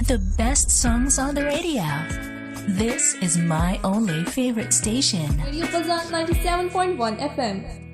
The best songs on the radio. This is my only favorite station. Radio Fazan 97.1 FM.